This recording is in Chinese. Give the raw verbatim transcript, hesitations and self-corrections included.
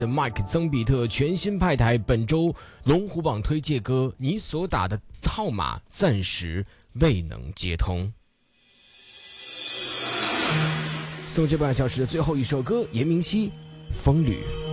Mike 曾比特全新派台，本周龙虎榜推介歌，你所打的号码暂时未能接通。送这半小时的最后一首歌，严明熙《风旅》。